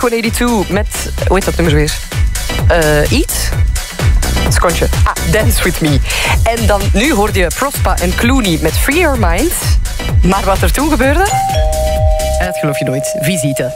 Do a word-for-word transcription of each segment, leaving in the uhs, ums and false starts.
honderdtweeënnegentig met... Hoe heet dat nummer weer? Uh, Eat? Skontje. Ah, Dance With Me. En dan, nu hoorde je Prospa en Clooney met Free Your Mind. Maar wat er toen gebeurde... Dat geloof je nooit. Visite.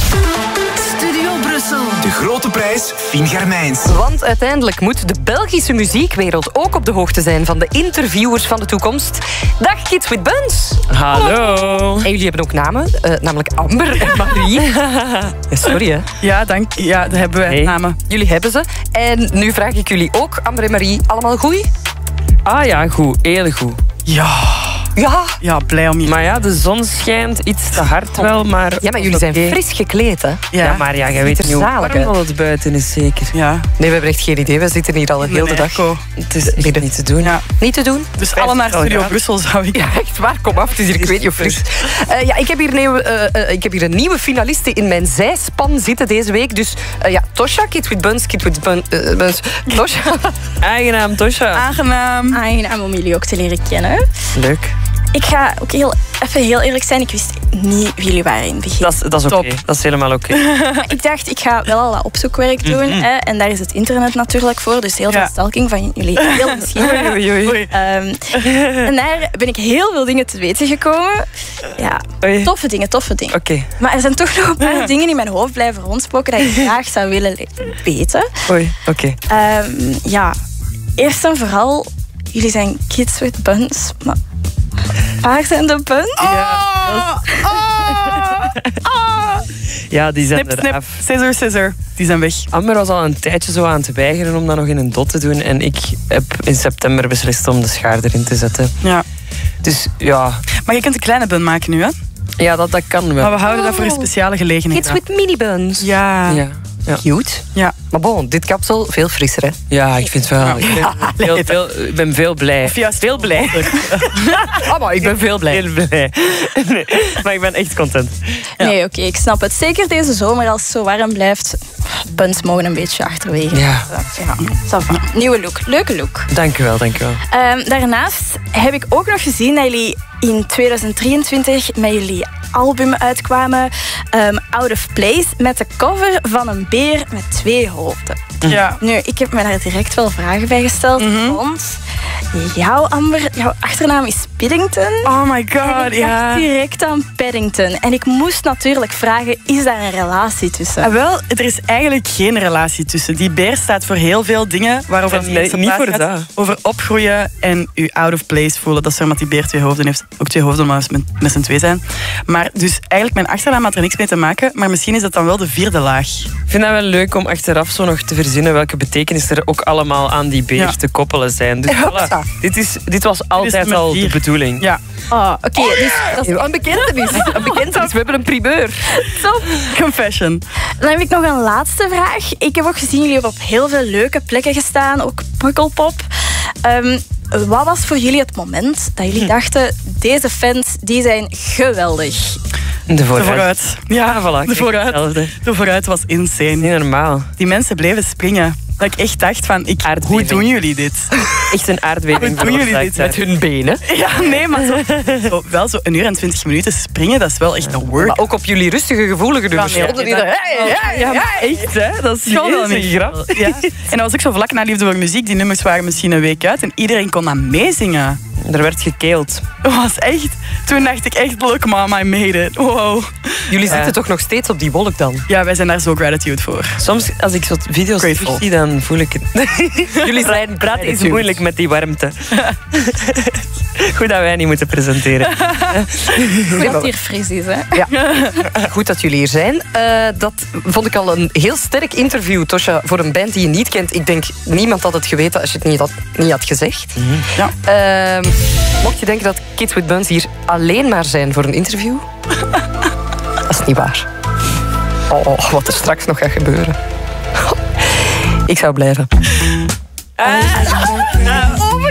Studio Brussel. De grote prijs Fien Germijns. Want uiteindelijk moet de Belgische muziekwereld ook op de hoogte zijn van de interviewers van de toekomst. Dag Kids with Buns. Hallo. En jullie hebben ook namen, uh, namelijk Amber en Marie. Ja, sorry hè. Ja, dank. Ja, dat hebben wij hey. namen. Jullie hebben ze. En nu vraag ik jullie ook, Amber en Marie, allemaal goed? Ah ja, goed. Heel goed. Ja. Ja. Ja, blij om je. Maar ja, de zon schijnt iets te hard wel, maar... Ja, maar jullie zijn okay. fris gekleed, hè? Ja, ja maar ja, jij weet niet hoe warm het buiten is, zeker. Ja. Nee, we hebben echt geen idee. We zitten hier al een hele dag. Het is echt niet te doen. Ja. Niet te doen? Dus alle naar Studio ja. Brussel zou ik... Ja, echt waar. Kom af. Het is hier, ik weet niet hoe fris. Uh, ja, ik heb, hier nieuwe, uh, uh, ik heb hier een nieuwe finaliste in mijn zijspan zitten deze week. Dus uh, ja, Tosha, Kids with Buns, Kids with Buns... Uh, buns. Tosha. Aangenaam, Tosha. Aangenaam. Aangenaam om jullie ook te leren kennen. Leuk. Ik ga ook heel, even heel eerlijk zijn. Ik wist niet wie jullie waren in het begin. Dat is, dat is oké. Okay. Dat is helemaal oké. Okay. Ik dacht, ik ga wel al wat opzoekwerk doen. Mm-hmm. Hè, en daar is het internet natuurlijk voor. Dus heel veel ja. stalking van jullie. Heel misschien. Oei, oei, oei. Um, en daar ben ik heel veel dingen te weten gekomen. Ja, oei. toffe dingen, toffe dingen. Okay. Maar er zijn toch nog een paar dingen in mijn hoofd blijven rondspoken dat ik graag zou willen weten. Oei, oké. Okay. Um, ja, eerst en vooral, jullie zijn Kids with Buns, maar... Waar zijn de buns? Ja, oh, oh. ja die zijn snip, eraf. Snip, scissor, scissor. Die zijn weg. Amber was al een tijdje zo aan het weigeren om dat nog in een dot te doen. En ik heb in september beslist om de schaar erin te zetten. Ja. Dus ja... Maar je kunt een kleine bun maken nu, hè? Ja, dat, dat kan wel. Maar we houden oh. dat voor een speciale gelegenheid. Kids with mini buns. Ja. Ja. Ja. Cute. Ja. Maar bon, dit kapsel veel frisser, hè? Ja, ik vind het wel. Ik ben, heel, veel, ik ben veel blij. Of juist veel blij. Oh, maar ik ben veel blij. Heel blij. Nee, maar ik ben echt content. Ja. Nee, oké, okay, ik snap het. Zeker deze zomer, als het zo warm blijft. Buns mogen een beetje achterwege. Ja. Ja. Nieuwe look. Leuke look. Dank u wel, dank u wel. Um, daarnaast heb ik ook nog gezien dat jullie in tweeduizend drieëntwintig met jullie album uitkwamen. Um, Out of Place. Met de cover van een beer met twee hoofden. Ja. Nu, ik heb me daar direct wel vragen bij gesteld. Mm-hmm. Want jouw Amber, jouw achternaam is Paddington. Oh my god, en ik ja. dacht direct aan Paddington. En ik moest natuurlijk vragen, is daar een relatie tussen? Ah, wel, er is eigenlijk geen relatie tussen. Die beer staat voor heel veel dingen waarover nee, het niet voor gaat. dat. Over opgroeien en je out of place voelen. Dat is omdat die beer twee hoofden heeft. Ook twee hoofden, maar met, met z'n twee zijn. Maar dus eigenlijk, mijn achternaam had er niks mee te maken. Maar misschien is dat dan wel de vierde laag. Ik vind dat wel leuk om achteraf zo nog te verzinnen welke betekenis er ook allemaal aan die beer ja. te koppelen zijn. Dus voilà, dit, is, dit was altijd dit al de bedoeling. Ja. Oh, oké. Okay, dus dat is een bekentenis. Een bekentenis. We hebben een primeur. Top. Confession. Dan heb ik nog een laatste vraag. Ik heb ook gezien, jullie hebben op heel veel leuke plekken gestaan. Ook Pukkelpop. Um, wat was voor jullie het moment dat jullie dachten, deze fans die zijn geweldig? De vooruit. De vooruit. Ja, voilà. De vooruit. De vooruit was insane. Niet normaal. Die mensen bleven springen. Dat ik echt dacht van, ik, hoe doen jullie dit? Echt een aardbeving. Hoe doen jullie dit? Met hun benen? Ja, nee, maar zo, zo, wel zo een uur en twintig minuten springen, dat is wel echt een work. Maar ook op jullie rustige, gevoelige nummers. Ja, nee, ja, ja, ja, ja, echt, hè? Dat is gewoon wel een grap. Ja. En dat was ook zo vlak na Liefde voor Muziek. Die nummers waren misschien een week uit en iedereen kon dat meezingen. Er werd gekeeld. Dat was echt... Toen dacht ik echt, look mama, I made it. Wow. Jullie zitten ja. toch nog steeds op die wolk dan? Ja, wij zijn daar zo gratitude voor. Soms, als ik zo video's zie, dan voel ik het. Jullie zijn praten is moeilijk met die warmte. Goed dat wij niet moeten presenteren. Goed dat het hier fris is, hè? Ja. Goed dat jullie hier zijn. Uh, dat vond ik al een heel sterk interview, Tosha, voor een band die je niet kent. Ik denk, niemand had het geweten als je het niet had, niet had gezegd. Mm-hmm. Ja. Uh, mocht je denken dat Kids with Buns hier alleen maar zijn voor een interview? Dat is niet waar. Oh, wat er straks nog gaat gebeuren. Ik zou blijven. Uh, uh,